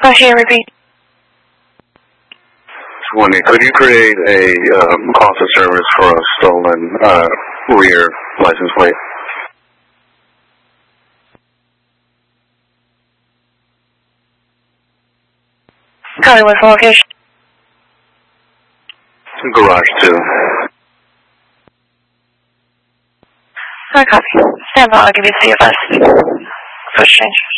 Here, repeat. 20. Could you create a cost of service for a stolen rear license plate? Copy, what's the location? Garage 2. Copy. Stand by, I'll give you CFS. Switch change.